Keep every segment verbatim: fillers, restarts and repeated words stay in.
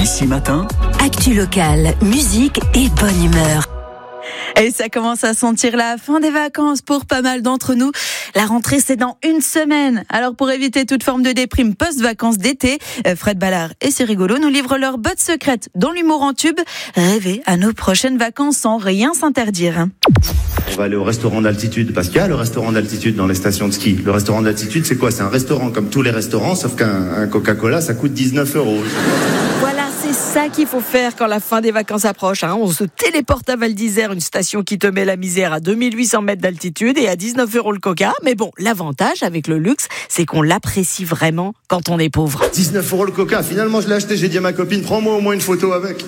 Ici Matin, actu locale, musique et bonne humeur. Et ça commence à sentir la fin des vacances pour pas mal d'entre nous. La rentrée, c'est dans une semaine. Alors pour éviter toute forme de déprime post-vacances d'été, Fred Ballard et C'est rigolo nous livrent leur botte secrète dans l'humour en tube. Rêver à nos prochaines vacances sans rien s'interdire. On va aller au restaurant d'altitude, parce qu'il y a le restaurant d'altitude dans les stations de ski. Le restaurant d'altitude, c'est quoi? C'est un restaurant comme tous les restaurants, sauf qu'un un Coca-Cola, ça coûte dix-neuf euros. Voilà, c'est ça qu'il faut faire quand la fin des vacances approche. Hein. On se téléporte à Val d'Isère, une station qui te met la misère à deux mille huit cents mètres d'altitude et à dix-neuf euros le Coca. Mais bon, l'avantage avec le luxe, c'est qu'on l'apprécie vraiment quand on est pauvre. dix-neuf euros le Coca, finalement je l'ai acheté, j'ai dit à ma copine, prends-moi au moins une photo avec.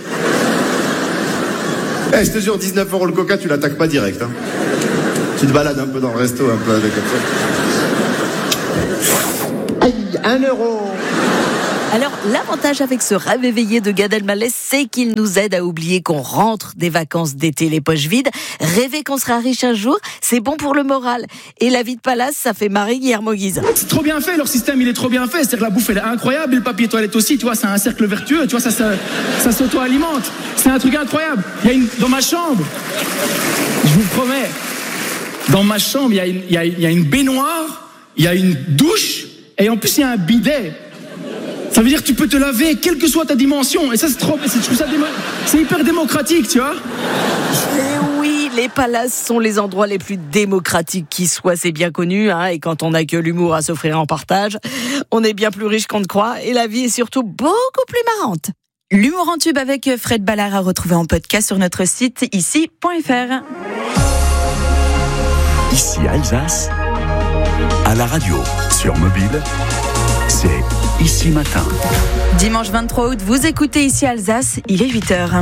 Eh, je te jure, dix-neuf euros le Coca, tu l'attaques pas direct. Hein. Tu te balades un peu dans le resto, un peu avec ça. Aïe, un euro. Alors, l'avantage avec ce rêve éveillé de Gad Elmaleh, c'est qu'il nous aide à oublier qu'on rentre des vacances d'été les poches vides. Rêver qu'on sera riche un jour, c'est bon pour le moral. Et la vie de palace, ça fait marrer Guillermo Guise. C'est trop bien fait, leur système, il est trop bien fait. C'est-à-dire que la bouffe, elle est incroyable, et le papier toilette aussi, tu vois, c'est un cercle vertueux, tu vois, ça, ça, ça s'auto-alimente. C'est un truc incroyable. Il y a une, dans ma chambre, je vous promets, dans ma chambre, il y a une, il y a, il y a une baignoire, il y a une douche, et en plus, il y a un bidet. Ça veut dire que tu peux te laver, quelle que soit ta dimension. Et ça, c'est trop, c'est, je trouve ça démo, c'est hyper démocratique, tu vois. Et oui, les palaces sont les endroits les plus démocratiques qui soient, c'est bien connu. Hein, et quand on n'a que l'humour à s'offrir en partage, on est bien plus riche qu'on ne croit. Et la vie est surtout beaucoup plus marrante. L'humour en tube avec Fred Ballard à retrouver en podcast sur notre site ici point f r. ici Alsace, à la radio, sur mobile, c'est Ici Matin. Dimanche vingt-trois août, vous écoutez Ici Alsace, il est huit heures.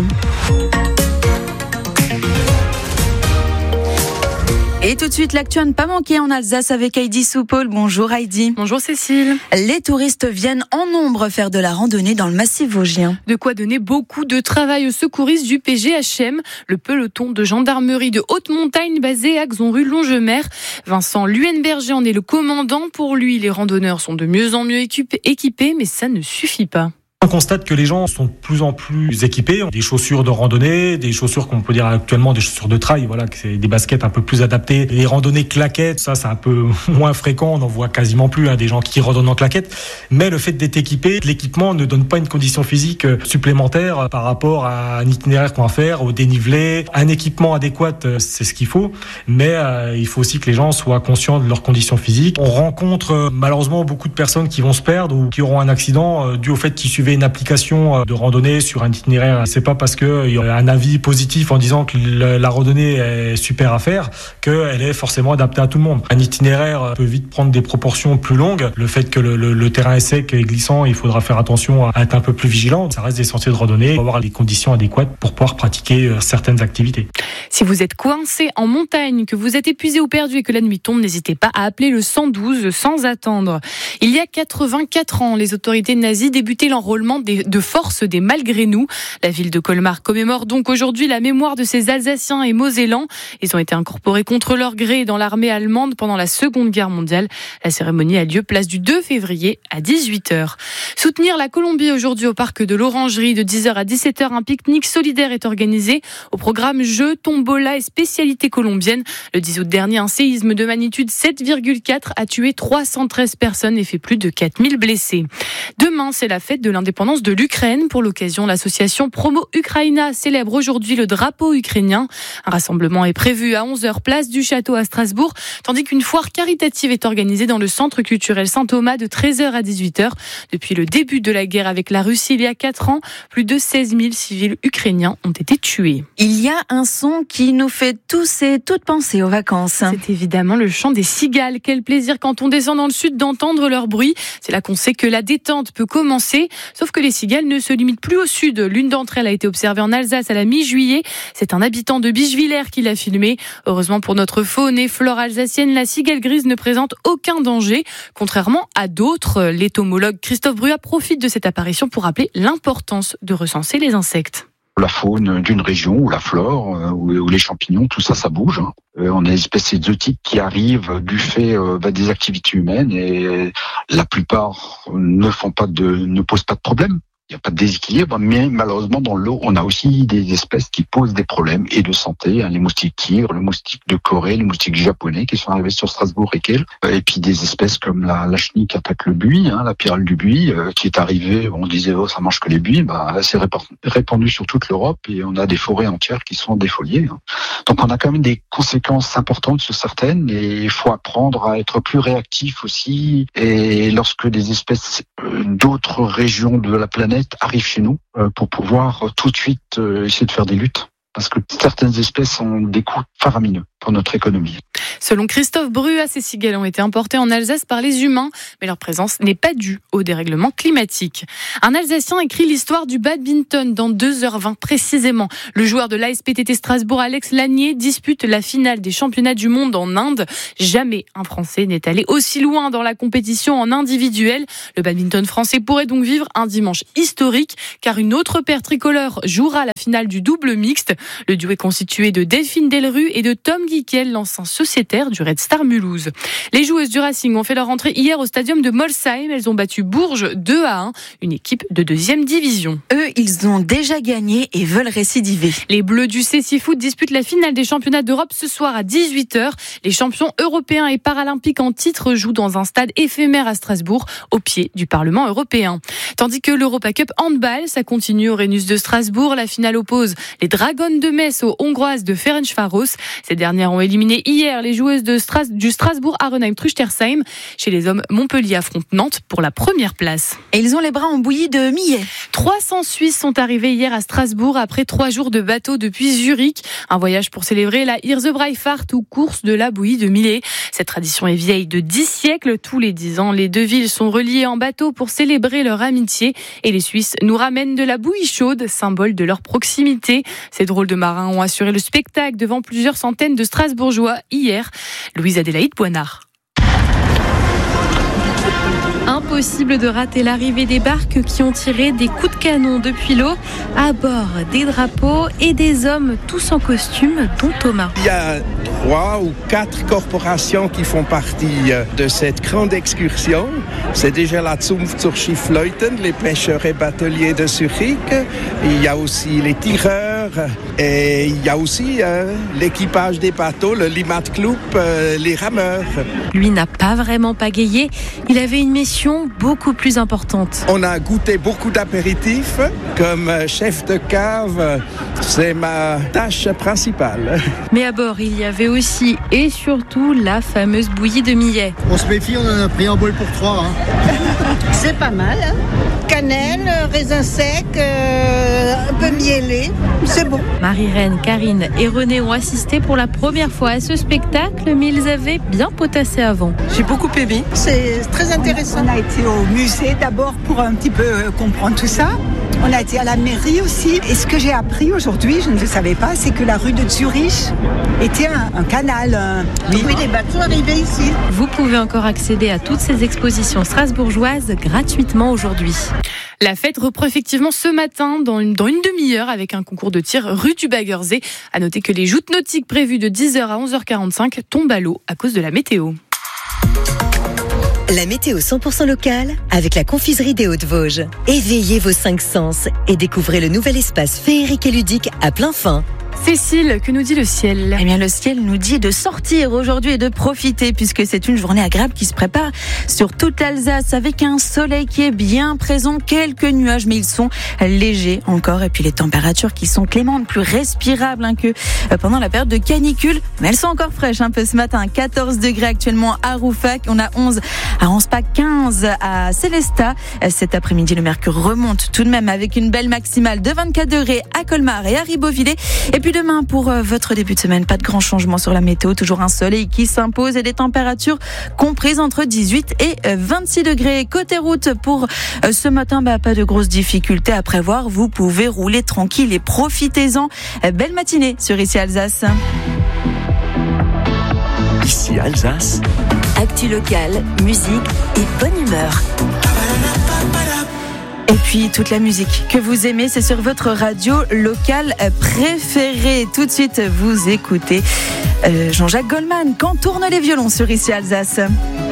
Et tout de suite, l'actu à ne pas manquer en Alsace avec Heidi Soupol. Bonjour Heidi. Bonjour Cécile. Les touristes viennent en nombre faire de la randonnée dans le massif vosgien. De quoi donner beaucoup de travail aux secouristes du P G H M, le peloton de gendarmerie de haute montagne basé à Xonru-Longemer. Vincent Luenberger en est le commandant. Pour lui, les randonneurs sont de mieux en mieux équipés, mais ça ne suffit pas. On constate que les gens sont de plus en plus équipés, des chaussures de randonnée, des chaussures qu'on peut dire actuellement des chaussures de trail, voilà, que c'est des baskets un peu plus adaptées. Les randonnées claquettes, ça c'est un peu moins fréquent, on n'en voit quasiment plus hein, des gens qui randonnent en claquettes. Mais le fait d'être équipé, l'équipement ne donne pas une condition physique supplémentaire par rapport à un itinéraire qu'on va faire, au dénivelé. Un équipement adéquat, c'est ce qu'il faut, mais euh, il faut aussi que les gens soient conscients de leurs conditions physiques. On rencontre malheureusement beaucoup de personnes qui vont se perdre ou qui auront un accident euh, dû au fait qu'ils suivaient une application de randonnée sur un itinéraire. C'est pas parce qu'il y a un avis positif en disant que la randonnée est super à faire qu'elle est forcément adaptée à tout le monde. Un itinéraire peut vite prendre des proportions plus longues. Le fait que le, le, le terrain est sec et glissant, il faudra faire attention à être un peu plus vigilant. Ça reste des sentiers de randonnée. Il faut avoir les conditions adéquates pour pouvoir pratiquer certaines activités. Si vous êtes coincé en montagne, que vous êtes épuisé ou perdu et que la nuit tombe, n'hésitez pas à appeler le cent douze sans attendre. Il y a quatre-vingt-quatre ans, les autorités nazies débutaient l'enrôlement de force des malgré nous. La ville de Colmar commémore donc aujourd'hui la mémoire de ces Alsaciens et Mosellans. Ils ont été incorporés contre leur gré dans l'armée allemande pendant la Seconde Guerre mondiale. La cérémonie a lieu place du deux février à dix-huit heures. Soutenir la Colombie aujourd'hui au parc de l'Orangerie de dix heures à dix-sept heures. Un pique-nique solidaire est organisé au programme Jeux, Tombola et spécialités colombiennes. Le dix août dernier, un séisme de magnitude sept virgule quatre a tué trois cent treize personnes et fait plus de quatre mille blessés. Demain, c'est la fête de l'indépendance de l'Ukraine. Pour l'occasion, l'association Promo Ukraina célèbre aujourd'hui le drapeau ukrainien. Un rassemblement est prévu à onze heures place du Château à Strasbourg, tandis qu'une foire caritative est organisée dans le centre culturel Saint-Thomas de treize heures à dix-huit heures. Depuis le début de la guerre avec la Russie il y a quatre ans, plus de seize mille civils ukrainiens ont été tués. Il y a un son qui nous fait tous et toutes penser aux vacances. C'est évidemment le chant des cigales. Quel plaisir quand on descend dans le sud d'entendre leur bruit. C'est là qu'on sait que la détente peut commencer. Sauf que les cigales ne se limitent plus au sud. L'une d'entre elles a été observée en Alsace à la mi-juillet. C'est un habitant de Bischwiller qui l'a filmée. Heureusement pour notre faune et flore alsacienne, la cigale grise ne présente aucun danger. Contrairement à d'autres, l'éthomologue Christophe Bruat profite de cette apparition pour rappeler l'importance de recenser les insectes. La faune d'une région, ou la flore, euh, ou, ou les champignons, tout ça, ça bouge. Hein. Euh, on a des espèces exotiques qui arrivent du fait euh, bah, des activités humaines et la plupart ne font pas de, ne posent pas de problème. Il n'y a pas de déséquilibre, mais malheureusement dans l'eau, on a aussi des espèces qui posent des problèmes et de santé. Hein, les moustiques tigres, le moustique de Corée, les moustiques japonais qui sont arrivés sur Strasbourg et Kiel. Et puis des espèces comme la, la chenille qui attaque le buis, hein, la pyrale du buis, euh, qui est arrivée, on disait oh, ça mange que les buis, bah, c'est répandu sur toute l'Europe et on a des forêts entières qui sont défoliées. Hein. Donc on a quand même des conséquences importantes sur certaines et il faut apprendre à être plus réactif aussi. Et lorsque des espèces euh, d'autres régions de la planète arrivent chez nous euh, pour pouvoir euh, tout de suite euh, essayer de faire des luttes. Parce que certaines espèces ont des coûts faramineux pour notre économie. Selon Christophe Bruat, ces cigales ont été importées en Alsace par les humains, mais leur présence n'est pas due au dérèglement climatique. Un Alsacien écrit l'histoire du badminton dans deux heures vingt précisément. Le joueur de l'A S P T T Strasbourg, Alex Lanier, dispute la finale des championnats du monde en Inde. Jamais un Français n'est allé aussi loin dans la compétition en individuel. Le badminton français pourrait donc vivre un dimanche historique, car une autre paire tricolore jouera la finale du double mixte. Le duo est constitué de Delphine Delru et de Tom Guiquel, l'ancien sociétaire du Red Star Mulhouse. Les joueuses du Racing ont fait leur entrée hier au stadium de Molsheim. Elles ont battu Bourges deux à un, une équipe de deuxième division. Eux, ils ont déjà gagné et veulent récidiver. Les Bleus du C six Foot disputent la finale des championnats d'Europe ce soir à dix-huit heures. Les champions européens et paralympiques en titre jouent dans un stade éphémère à Strasbourg, au pied du Parlement européen. Tandis que l'Europa Cup handball, ça continue au Rhenus de Strasbourg. La finale oppose les Dragons de Metz aux Hongroises de Ferencváros. Ces dernières ont éliminé hier les joueuses de Stras- du Strasbourg Arenheim Truchtersheim. Chez les hommes, Montpellier affronte Nantes pour la première place. Et ils ont les bras en bouillie de millet. trois cents Suisses sont arrivés hier à Strasbourg après trois jours de bateau depuis Zurich. Un voyage pour célébrer la Hirsebreifahrt ou course de la bouillie de millet. Cette tradition est vieille de dix siècles. Tous les dix ans, les deux villes sont reliées en bateau pour célébrer leur amitié. Et les Suisses nous ramènent de la bouillie chaude, symbole de leur proximité. Ces drôles de marins ont assuré le spectacle devant plusieurs centaines de Strasbourgeois hier. Louise Adélaïde Boinard. Impossible de rater l'arrivée des barques qui ont tiré des coups de canon depuis l'eau. À bord, des drapeaux et des hommes tous en costume, dont Thomas. Il y a trois ou quatre corporations qui font partie de cette grande excursion. C'est déjà la Zunft zur Schiffleuten, les pêcheurs et bateliers de Zurich. Il y a aussi les tireurs et il y a aussi euh, l'équipage des bateaux, le Limat Club, euh, les rameurs. Lui n'a pas vraiment pagayé. Il avait une mission beaucoup plus importante. On a goûté beaucoup d'apéritifs. Comme chef de cave, c'est ma tâche principale. Mais à bord, il y avait aussi et surtout la fameuse bouillie de millet. On se méfie, on en a pris un bol pour trois. Hein. C'est pas mal. Hein. Cannelle, raisin sec, euh, un peu mielé. C'est bon. Marie-Reine, Karine et René ont assisté pour la première fois à ce spectacle, mais ils avaient bien potassé avant. J'ai beaucoup aimé. C'est très intéressant. On a été au musée d'abord pour un petit peu comprendre tout ça. On a été à la mairie aussi. Et ce que j'ai appris aujourd'hui, je ne le savais pas, c'est que la rue de Zurich était un, un canal. Un... Oui. oui, les bateaux arrivaient ici. Vous pouvez encore accéder à toutes ces expositions strasbourgeoises gratuitement aujourd'hui. La fête reprend effectivement ce matin dans une, dans une demi-heure avec un concours de tir rue du Baggersee. À noter que les joutes nautiques prévues de dix heures à onze heures quarante-cinq tombent à l'eau à cause de la météo. La météo cent pour cent locale avec la confiserie des Hauts-de-Vosges. Éveillez vos cinq sens et découvrez le nouvel espace féerique et ludique à plein fin. Cécile, que nous dit le ciel ? Eh bien, le ciel nous dit de sortir aujourd'hui et de profiter puisque c'est une journée agréable qui se prépare sur toute l'Alsace avec un soleil qui est bien présent, quelques nuages mais ils sont légers encore et puis les températures qui sont clémentes, plus respirables hein, que pendant la période de canicule, mais elles sont encore fraîches un peu ce matin. quatorze degrés actuellement à Rouffach, on a onze à Anspach, quinze à Célestat. Cet après-midi, le mercure remonte tout de même avec une belle maximale de vingt-quatre degrés à Colmar et à Ribeauvillé. Et puis demain, pour votre début de semaine, pas de grand changement sur la météo. Toujours un soleil qui s'impose et des températures comprises entre dix-huit et vingt-six degrés. Côté route, pour ce matin, bah, pas de grosses difficultés à prévoir. Vous pouvez rouler tranquille et profitez-en. Belle matinée sur Ici Alsace. Ici Alsace. Actu locale, musique et bonne humeur. Et puis toute la musique que vous aimez, c'est sur votre radio locale préférée. Tout de suite, vous écoutez euh, Jean-Jacques Goldman. Quand tournent les violons sur Ici Alsace.